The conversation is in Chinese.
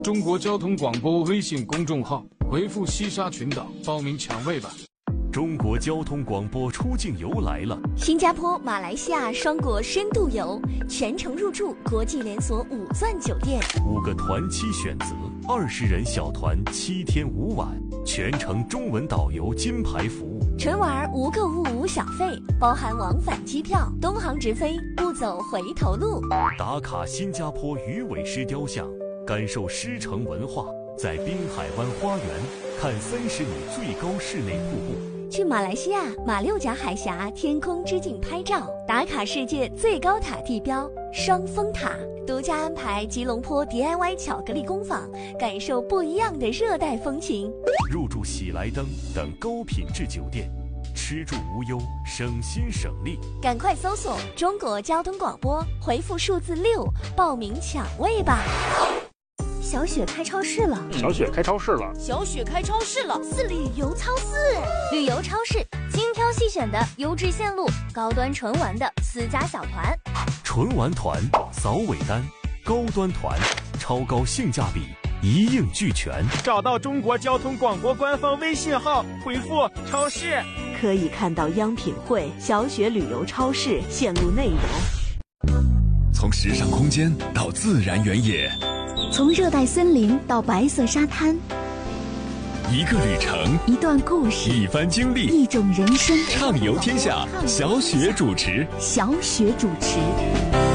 中国交通广播微信公众号，回复西沙群岛报名抢位吧。 中国交通广播出境游来了， 新加坡、马来西亚双国深度游，全程入住国际连锁5钻酒店 5个团期选择，20人小团7天5晚，全程中文导游金牌服务。 纯玩无购物无小费，包含往返机票，东航直飞，不走回头路。 打卡新加坡鱼尾狮雕像，感受狮城文化，在滨海湾花园看30米最高室内瀑布。 去马来西亚马六甲海峡天空之镜拍照，打卡世界最高塔地标双峰塔，独家安排吉隆坡 DIY 巧克力工坊，感受不一样的热带风情。 入住喜来登等高品质酒店，吃住无忧，省心省力。 赶快搜索中国交通广播，回复数字6报名抢位吧。小雪开超市了， 小雪开超市了， 小雪开超市了， 是旅游超市，旅游超市精挑细选的优质线路，高端纯玩的私家小团， 纯玩团扫尾单，高端团超高性价比，一应俱全。 找到中国交通广播官方微信号，回复超市， 可以看到央品汇、小雪旅游超市线路内容。 从时尚空间到自然原野， 从热带森林到白色沙滩， 一个旅程， 一段故事， 一番经历， 一种人生。 畅游天下，小雪主持。 小雪主持。